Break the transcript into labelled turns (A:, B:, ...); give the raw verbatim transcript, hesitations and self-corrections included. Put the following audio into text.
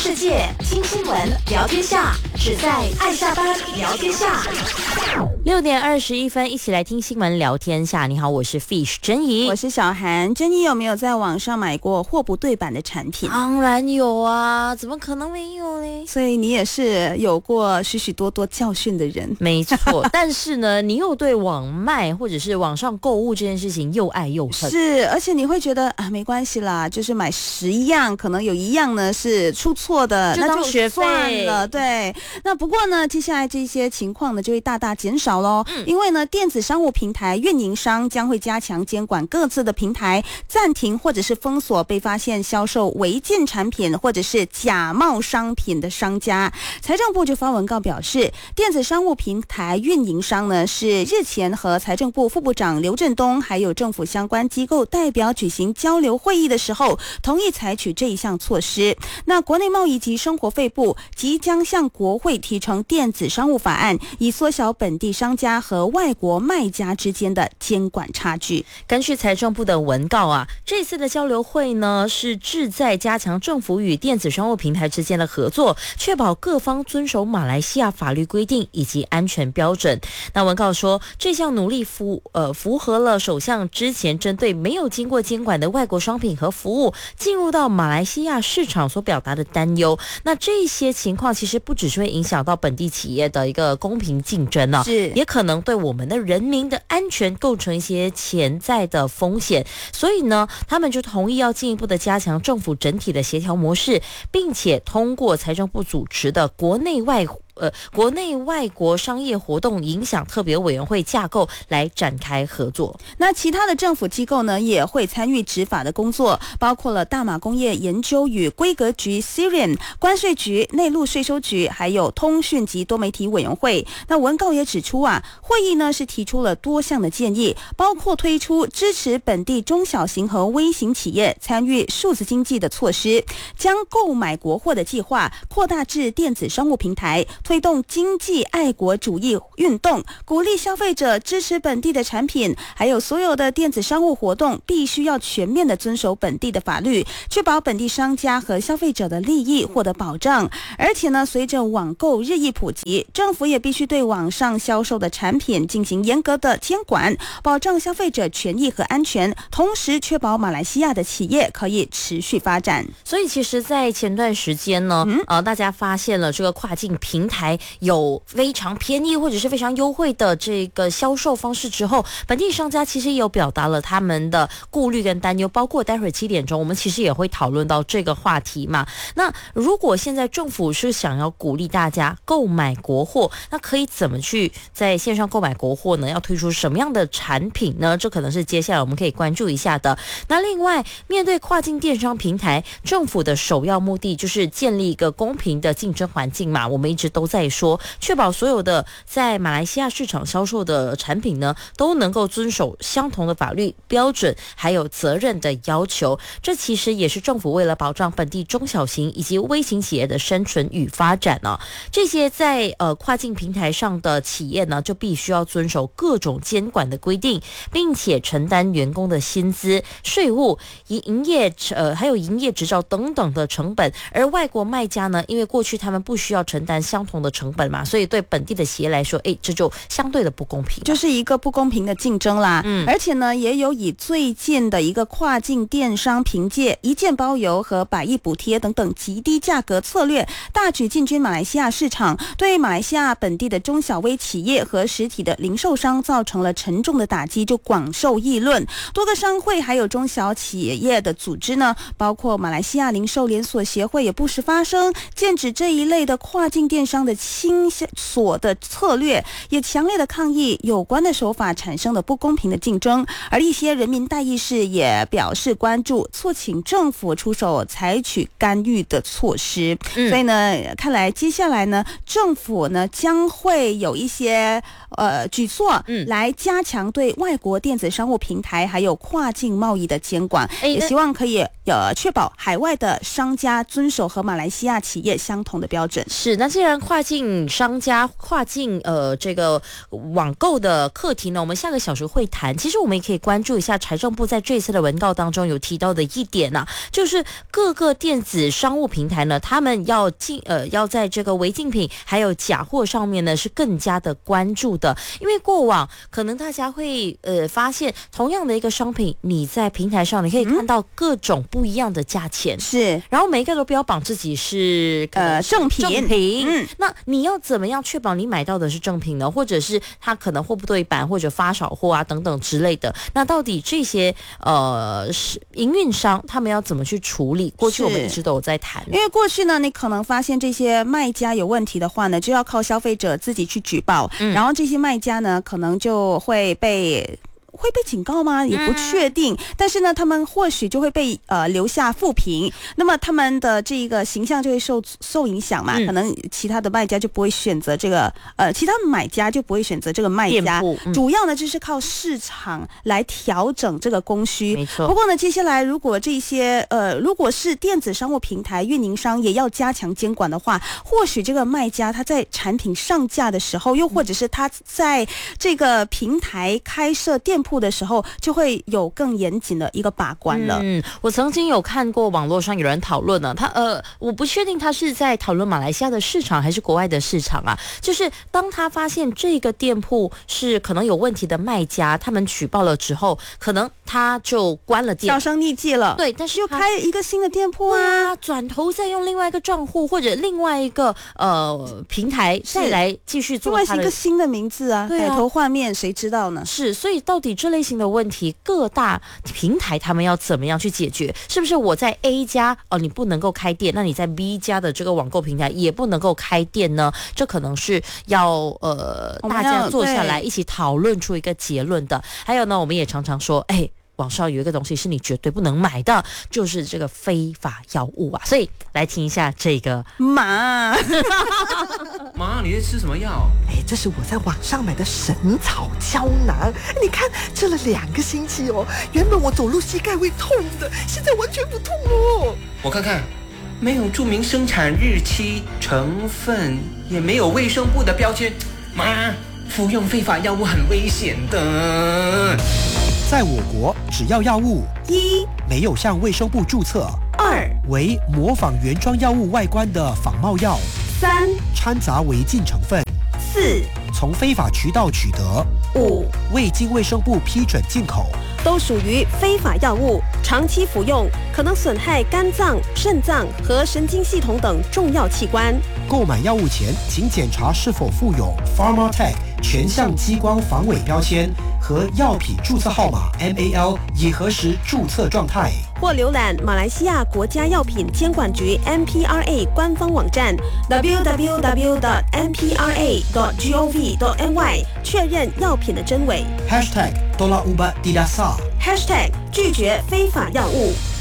A: 世界，听新闻，聊天下，只在爱下班聊天下。
B: 六点二十一分，一起来听新闻聊天下。你好，我是 Fish 珍怡，
C: 我是小韩。珍怡有没有在网上买过货不对版的产品？
B: 当然有啊，怎么可能没有呢？
C: 所以你也是有过许许多多教训的人。
B: 没错，但是呢，你又对网卖或者是网上购物这件事情又爱又恨。
C: 是，而且你会觉得啊，没关系啦，就是买十样，可能有一样呢是出错的，
B: 就当学费
C: 那就算了。对，那不过呢，接下来这些情况呢就会大大减少咯、嗯、因为呢，电子商务平台运营商将会加强监管各自的平台，暂停或者是封锁被发现销售违禁产品或者是假冒商品的商家。财政部就发文告表示，电子商务平台运营商呢是日前和财政部副部长刘振东还有政府相关机构代表举行交流会议的时候，同意采取这一项措施。那国内贸易及生活费部即将向国会提呈电子商务法案，以缩小本地商家和外国卖家之间的监管差距。
B: 根据财政部的文告啊，这次的交流会呢是志在加强政府与电子商务平台之间的合作，确保各方遵守马来西亚法律规定以及安全标准。那文告说，这项努力符呃符合了首相之前针对没有经过监管的外国商品和服务进入到马来西亚市场所表达的担忧。那这些情况其实不只是会影响到本地企业的一个公平竞争呢、啊，
C: 是
B: 也可能对我们的人民的安全构成一些潜在的风险。所以呢，他们就同意要进一步的加强政府整体的协调模式，并且通过财政部主持的国内外呃，国内外国商业活动影响特别委员会架构来展开合作。
C: 那其他的政府机构呢，也会参与执法的工作，包括了大马工业研究与规格局 S I R I N、 关税局、内陆税收局，还有通讯及多媒体委员会。那文告也指出啊，会议呢是提出了多项的建议，包括推出支持本地中小型和微型企业参与数字经济的措施，将购买国货的计划扩大至电子商务平台，推动经济爱国主义运动，鼓励消费者支持本地的产品，还有所有的电子商务活动必须要全面的遵守本地的法律，确保本地商家和消费者的利益获得保障。而且呢，随着网购日益普及，政府也必须对网上销售的产品进行严格的监管，保障消费者权益和安全，同时确保马来西亚的企业可以持续发展。
B: 所以其实在前段时间呢、嗯、呃，大家发现了这个跨境平台有非常便宜或者是非常优惠的这个销售方式之后，本地商家其实也有表达了他们的顾虑跟担忧，包括待会儿七点钟我们其实也会讨论到这个话题嘛。那如果现在政府是想要鼓励大家购买国货，那可以怎么去在线上购买国货呢？要推出什么样的产品呢？这可能是接下来我们可以关注一下的。那另外，面对跨境电商平台，政府的首要目的就是建立一个公平的竞争环境嘛。我们一直都在说，确保所有的在马来西亚市场销售的产品呢，都能够遵守相同的法律标准还有责任的要求。这其实也是政府为了保障本地中小型以及微型企业的生存与发展呢、啊。这些在呃跨境平台上的企业呢，就必须要遵守各种监管的规定，并且承担员工的薪资、税务、营业呃还有营业执照等等的成本。而外国卖家呢，因为过去他们不需要承担相同的成本嘛，所以对本地的企业来说，哎，这就相对的不公平，
C: 就是一个不公平的竞争啦。嗯，而且呢，也有以最近的一个跨境电商凭借一件包邮和百亿补贴等等极低价格策略，大举进军马来西亚市场，对马来西亚本地的中小微企业和实体的零售商造成了沉重的打击，就广受议论。多个商会还有中小企业的组织呢，包括马来西亚零售连锁协会也不时发声，剑指这一类的跨境电商的清锁的策略，也强烈的抗议有关的手法产生了不公平的竞争。而一些人民代议士也表示关注，促请政府出手采取干预的措施。嗯、所以呢，看来接下来呢，政府呢将会有一些呃举措，
B: 嗯
C: 来加强对外国电子商务平台还有跨境贸易的监管，也希望可以呃确保海外的商家遵守和马来西亚企业相同的标准。
B: 是，那既然跨境商家、跨境呃这个网购的课题呢，我们下个小时会谈。其实我们也可以关注一下财政部在这次的文告当中有提到的一点啊，就是各个电子商务平台呢，他们要进呃要在这个违禁品还有假货上面呢是更加的关注的，因为过往可能大家会呃发现同样的一个商品，你在平台上你可以看到各种不一样的价钱，
C: 是，
B: 然后每一个都标榜自己是
C: 呃正品，
B: 正品，
C: 嗯，
B: 那你要怎么样确保你买到的是正品呢？或者是它可能货不对版或者发少货啊等等之类的？那到底这些呃是营运商他们要怎么去处理？过去我们一直都有在谈，
C: 因为过去呢，你可能发现这些卖家有问题的话呢，就要靠消费者自己去举报，嗯、然后这些卖家呢，可能就会被。会被警告吗？也不确定。嗯、但是呢，他们或许就会被呃留下负评，那么他们的这个形象就会受受影响嘛。嗯、可能其他的卖家就不会选择这个呃，其他买家就不会选择这个卖家。嗯、主要呢就是靠市场来调整这个供需。
B: 没错。
C: 不过呢，接下来如果这些呃，如果是电子商务平台运营商也要加强监管的话，或许这个卖家他在产品上架的时候，又或者是他在这个平台开设店铺的时候，就会有更严谨的一个把关了。
B: 嗯，我曾经有看过网络上有人讨论呢，他呃，我不确定他是在讨论马来西亚的市场还是国外的市场啊。就是当他发现这个店铺是可能有问题的卖家，他们举报了之后，可能他就关了店，
C: 销声匿迹了。
B: 对，但是
C: 又开一个新的店铺啊，
B: 转头再用另外一个账户或者另外一个呃平台再来继续做他的，
C: 另外是一个新的名字啊，改头换面，谁知道呢？
B: 是，所以到底这类型的问题，各大平台他们要怎么样去解决？是不是我在 A 家哦，你不能够开店，那你在 B 家的这个网购平台也不能够开店呢？这可能是要呃大家坐下来一起讨论出一个结论的。还有呢，我们也常常说，哎。网上有一个东西是你绝对不能买的，就是这个非法药物啊！所以来听一下这个
C: 妈，
D: 妈，你在吃什么药？
E: 哎，这是我在网上买的神草胶囊，你看吃了两个星期哦，原本我走路膝盖会痛的，现在完全不痛哦。
D: 我看看，没有注明生产日期、成分，也没有卫生部的标签，妈，服用非法药物很危险的。
F: 在我国，只要药物
E: 一
F: 没有向卫生部注册，
E: 二
F: 为模仿原装药物外观的仿冒药，
E: 三
F: 掺杂违禁成分，
E: 四
F: 从非法渠道取得，
E: 五
F: 未经卫生部批准进口，
G: 都属于非法药物，长期服用可能损害肝脏、肾脏和神经系统等重要器官。
F: 购买药物前，请检查是否附有 Pharmatech 全项激光防伪标签和药品注册号码 M A L 已核实注册状态，
G: 或浏览马来西亚国家药品监管局 M P R A 官方网站 double-u double-u double-u dot m p r a dot gov dot m y 确认药品的真伪。
F: Hashtag Tolak Ubat Tidak Sah
G: Hashtag 拒绝非法药物。